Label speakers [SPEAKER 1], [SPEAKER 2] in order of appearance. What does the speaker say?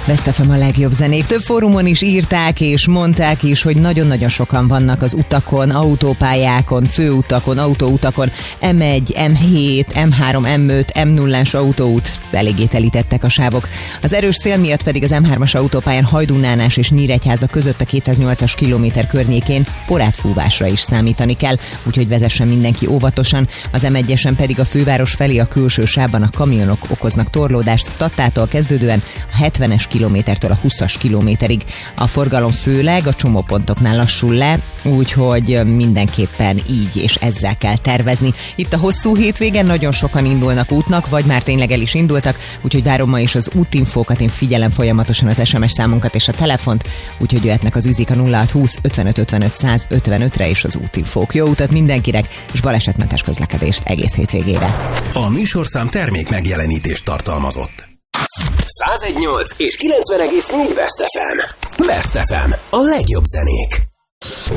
[SPEAKER 1] Best FM a legjobb zenék. Több fórumon is írták és mondták is, hogy nagyon-nagyon sokan vannak az utakon, autópályákon, főutakon, autóutakon, M1, M7, M3, M5, M0-as autóút, eléggé telítettek a sávok. Az erős szél miatt pedig az M3-as autópályán Hajdú-Nánás és Nyíregyháza között a 208-as kilométer környékén porátfúvásra is számítani kell, úgyhogy vezessen mindenki óvatosan. Az M1-esen pedig a főváros felé a külső sávban a kamionok okoznak torlódást Tattától kezdődően a 70-es kilométertől a 20-as kilométerig. A forgalom főleg a csomópontoknál lassul le, úgyhogy mindenképpen így és ezzel kell tervezni. Itt a hosszú hétvégen nagyon sokan indulnak útnak, vagy már tényleg el is indultak, úgyhogy várom ma is az útinfókat, én figyelem folyamatosan az SMS számunkat és a telefont, úgyhogy jöhetnek az üzik a 0620 55 55 155-re és az útinfók. Jó utat mindenkinek, és balesetmentes közlekedést egész hétvégére.
[SPEAKER 2] A műsorszám termék megjelenítést tartalmazott. 101.8 és 90.4 Best FM. Best FM. A legjobb zenék.